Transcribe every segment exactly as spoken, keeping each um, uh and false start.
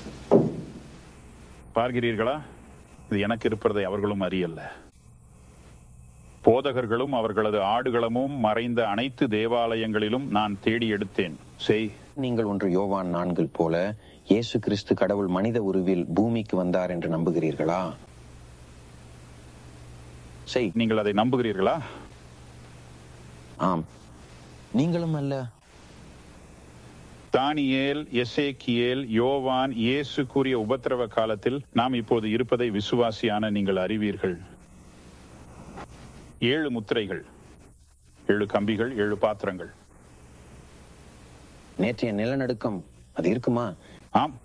பார்க்கிறீர்களா? இது எனக்கு இருப்பதை அவர்களும் அறியல்ல. போதகர்களும் அவர்களது ஆடுகளமும் மறைந்த அனைத்து தேவாலயங்களிலும் நான் தேடி எடுத்தேன். செய். நீங்கள் ஒன்று யோவான் நான்கில் போல இயேசு கிறிஸ்து கடவுள் மனித உருவில் பூமிக்கு வந்தார் என்று நம்புகிறீர்களா? செய். நீங்கள் அதை நம்புகிறீர்களா? ஆம். நீங்களும் அல்ல. தானியேல், எசேக்கியேல், யோவான், இயேசு கூறிய உபத்திரவ காலத்தில் நாம் இப்போது இருப்பதை விசுவாசியான நீங்கள் அறிவீர்கள். ஏழு முத்திரைகள், ஏழு கம்பிகள், ஏழு பாத்திரங்கள். நேற்றைய நிலநடுக்கம் அது இருக்குமா? ஆம்.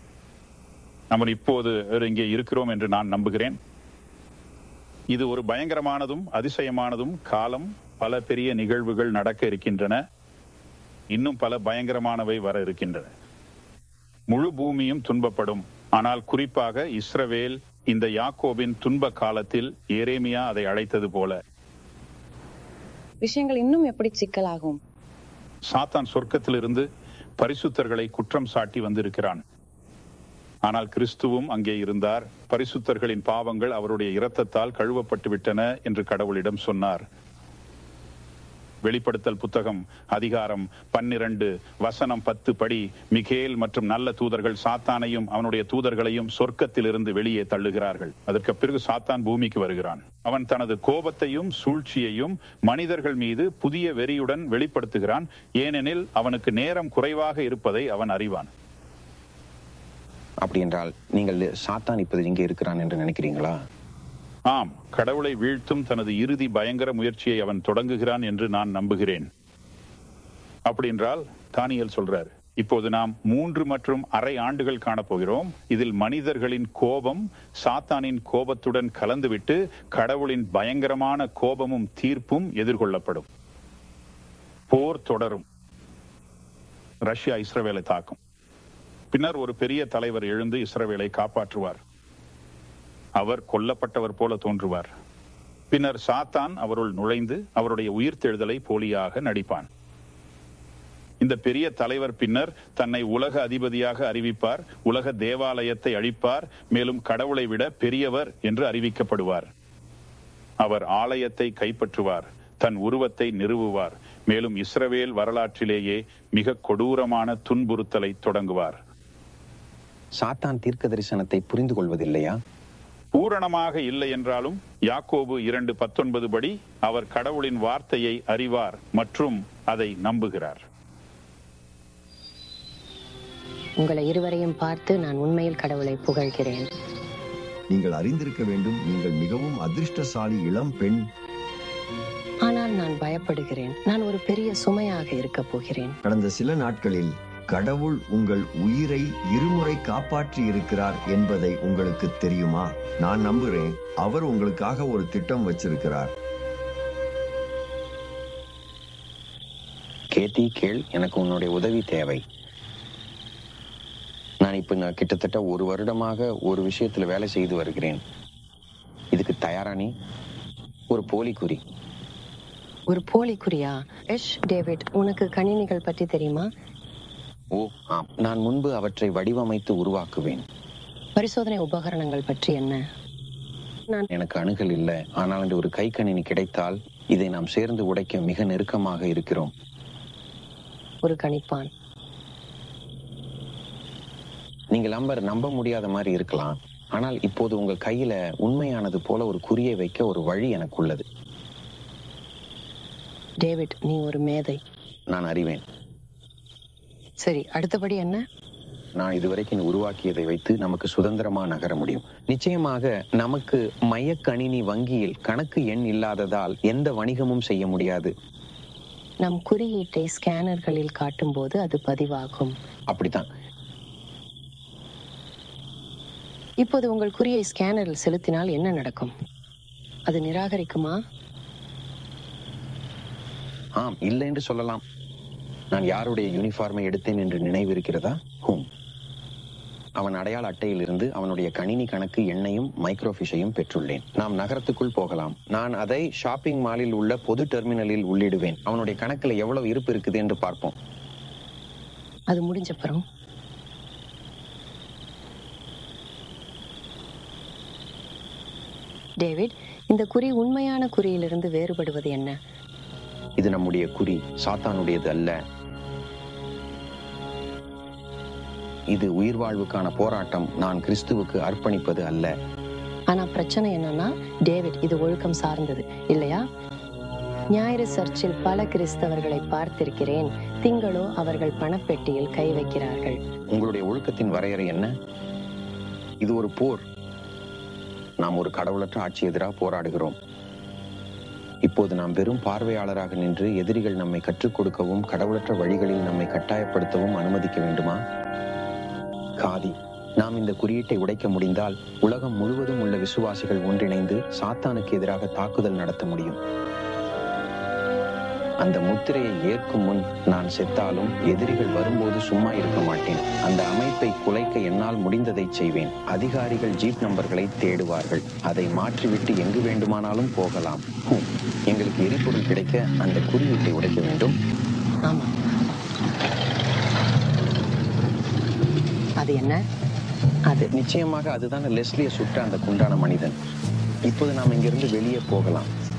நம்ம இப்போது இங்கே இருக்கிறோம் என்று நான் நம்புகிறேன். இது ஒரு பயங்கரமானதும் அதிசயமானதும் காலம். பல பெரிய நிகழ்வுகள் நடக்க இருக்கின்றன. இன்னும் பல பயங்கரமானவை வர இருக்கின்றன. முழு பூமியும் துன்பப்படும். ஆனால் குறிப்பாக இஸ்ரவேல் இந்த யாக்கோபின் துன்ப காலத்தில் எரேமியா அதை அழைத்தது போல. விஷயங்கள் இன்னும் எப்படி சிக்கலாகும்? சாத்தான் சொர்க்கத்திலிருந்து பரிசுத்தர்களை குற்றம் சாட்டி வந்திருக்கிறான். ஆனால் கிறிஸ்துவும் அங்கே இருந்தார். பரிசுத்தர்களின் பாவங்கள் அவருடைய இரத்தத்தால் கழுவப்பட்டு விட்டன என்று கடவுளிடம் சொன்னார். வெளிப்படுத்தல் புத்தகம் அதிகாரம் பன்னிரண்டு வசனம் பத்து படி மிகேல் மற்றும் நல்ல தூதர்கள் சாத்தானையும் அவனுடைய தூதர்களையும் சொர்க்கத்திலிருந்து வெளியே தள்ளுகிறார்கள். அதற்கு பிறகு சாத்தான் பூமிக்கு வருகிறான். அவன் தனது கோபத்தையும் சூழ்ச்சியையும் மனிதர்கள் மீது புதிய வெறியுடன் வெளிப்படுத்துகிறான். ஏனெனில் அவனுக்கு நேரம் குறைவாக இருப்பதை அவன் அறிவான். அப்படி என்றால் நீங்கள் சாத்தான் இப்போது இங்கே இருக்கிறான் என்று நினைக்கிறீங்களா? ஆம். கடவுளை வீழ்த்தும் தனது இறுதி பயங்கர முயற்சியை அவன் தொடங்குகிறான் என்று நான் நம்புகிறேன். அப்படி என்றால் தானியேல் சொல்றார், இப்போது நாம் மூன்று மற்றும் அரை ஆண்டுகள் காணப்போகிறோம். இதில் மனிதர்களின் கோபம் சாத்தானின் கோபத்துடன் கலந்துவிட்டு கடவுளின் பயங்கரமான கோபமும் தீர்ப்பும் எதிர்கொள்ளப்படும். போர் தொடரும். ரஷ்யா இஸ்ரவேலை தாக்கும். பின்னர் ஒரு பெரிய தலைவர் எழுந்து இஸ்ரவேலை காப்பாற்றுவார். அவர் கொல்லப்பட்டவர் போல தோன்றுவார். பின்னர் சாத்தான் அவருள் நுழைந்து அவருடைய உயிர்த்தெழுதலை போலியாக நடிப்பான். இந்த பெரிய தலைவர் பின்னர் தன்னை உலக அதிபதியாக அறிவிப்பார். உலக தேவாலயத்தை அழிப்பார். மேலும் கடவுளை விட பெரியவர் என்று அறிவிக்கப்படுவார். அவர் ஆலயத்தை கைப்பற்றுவார். தன் உருவத்தை நிறுவுவார். மேலும் இஸ்ரவேல் வரலாற்றிலேயே மிக கொடூரமான துன்புறுத்தலை தொடங்குவார். சாத்தான் தீர்க்க தரிசனத்தை புரிந்து கொள்வதில்லையா? பூரணமாக இல்லை என்றாலும் யாக்கோபு இரண்டு பத்தொன்பது படி அவர் கடவுளின் வார்த்தையை அறிவார் மற்றும் அதை நம்புகிறார். உங்களை இருவரையும் பார்த்து நான் உண்மையில் கடவுளை புகழ்கிறேன். நீங்கள் அறிந்திருக்க வேண்டும், நீங்கள் மிகவும் அதிர்ஷ்டசாலி இளம் பெண். ஆனால் நான் பயப்படுகிறேன். நான் ஒரு பெரிய சுமையாக இருக்க போகிறேன். கடந்த சில நாட்களில் கடவுள் உங்கள் உயிரை இருமுறை காப்பாற்றி இருக்கிறார் என்பதை உங்களுக்கு தெரியுமா? நான் நம்புகிறேன் அவர் உங்களுக்காக ஒரு திட்டம் வச்சிருக்கிறார். கேத்தி, கேள், எனக்கு உன்னுடைய உதவி தேவை. நான் இப்ப நான் கிட்டத்தட்ட ஒரு வருடமாக ஒரு விஷயத்துல வேலை செய்து வருகிறேன். இதுக்கு தயாரா நீ? ஒரு போலி குறி. ஒரு போலி குறியா? எஷ் டேவிட், உனக்கு கணினிகள் பற்றி தெரியுமா? ஓ ஆம், நான் முன்பு அவற்றை வடிவமைத்து உருவாக்குவேன். பரிசோதனை உபகரணங்கள் பற்றி என்ன? நான் எனக்கு அணுகல் இல்லை. ஆனால் அந்த ஒரு கை கணினி கிடைத்தால் இதை நாம் சேர்ந்து உடைக்க மிக நெருக்கமாக இருக்கிறோம். ஒரு கணிப்பான். நீங்கள் நம்பர் நம்ப முடியாத மாதிரி இருக்கலாம். ஆனால் இப்போது உங்கள் கையில உண்மையானது போல ஒரு குறியை வைக்க ஒரு வழி எனக்கு உள்ளது. டேவிட், நீ ஒரு மேதை. நான் அறிவேன். சரி, அடுத்தபடி என்ன? நான் இதுவரைக்கும் உருவாக்கியதை வைத்து நமக்கு சுதந்திரமா நகர முடியும். நிச்சயமாக நமக்கு மைய கணினி வங்கியில் கணக்கு எண் இல்லாததால் எந்த வணிகமும் செய்ய முடியாது. நம் குறியீட்டை ஸ்கேனர்களில் காட்டும் போது அது பதிவாகும். அப்படித்தான். இப்போது உங்கள் குறியை ஸ்கேனரில் செலுத்தினால் என்ன நடக்கும்? அது நிராகரிக்குமா? ஆம், இல்லை என்று சொல்லலாம். நான் யாருடைய யூனிஃபார்மை எடுத்தேன் என்று நினைவு இருக்கிறதா? ஹூம். அவன் அடையாள அட்டையில் இருந்து அவனுடைய கணினி கணக்கு எண்ணையும் மைக்ரோஃபிஷையும் பெற்றுள்ளேன். நாம் நகரத்துக்குள் போகலாம். நான் அதை ஷாப்பிங் மாலில் உள்ள பொது டெர்மினலில் உள்ளிடுவேன். அவனுடைய கணக்குல எவ்வளவு இருப்பு இருக்குது என்று பார்ப்போம். அது முடிஞ்சப்புறம் டேவிட், இந்த குறி உண்மையான குறியிலிருந்து வேறுபடுவது என்ன? இது நம்முடைய குறி, சாத்தானுடையது அல்ல. இது உயிர் வாழ்வுக்கான போராட்டம், நான் கிறிஸ்துவுக்கு அர்ப்பணிப்பது அல்ல. ஆனா பிரச்சனை என்னன்னா, டேவிட், இது ஒழுக்கம் சார்ந்தது இல்லையா? ஞாயிறு சர்ச்சில் பல கிறிஸ்தவர்களை பார்த்திருக்கிறேன். திங்களோ அவர்கள் பணப்பெட்டியில் கை வைக்கிறார்கள். உங்களுடைய ஒழுக்கத்தின் வரையறை என்ன? இது ஒரு போர். நாம் ஒரு கடவுளற்ற ஆட்சி எதிராக போராடுகிறோம். இப்போது நாம் வெறும் பார்வையாளராக நின்று எதிரிகள் நம்மை கற்றுக் கொடுக்கவும் கடவுளற்ற வழிகளில் நம்மை கட்டாயப்படுத்தவும் அனுமதிக்க வேண்டுமா? காதி, நாம் இந்த குறியீட்டை உடைக்க முடிந்தால் உலகம் முழுவதும் உள்ள விசுவாசிகள் ஒன்றிணைந்து சாத்தானுக்கு எதிராக தாக்குதல் நடத்த முடியும். அந்த முத்திரையை ஏற்கும் முன் நான் செத்தாலும் எதிரிகள் வரும்போது சும்மா இருக்க மாட்டேன். அந்த அமைப்பை குலைக்க என்னால் முடிந்ததை செய்வேன். அதிகாரிகள் ஜீப் நம்பர்களை தேடுவார்கள். அதை மாற்றிவிட்டு எங்கு வேண்டுமானாலும் போகலாம். எங்களுக்கு எரிபொருள் கிடைக்க அந்த குறியீட்டை உடைக்க வேண்டும். ஆமா, அது என்ன? அது நிச்சயமாக அதுதான் லெஸ்லியை சுட்ட அந்த குண்டான மனிதன். இப்போது நாம் இங்கிருந்து வெளியே போகலாம்.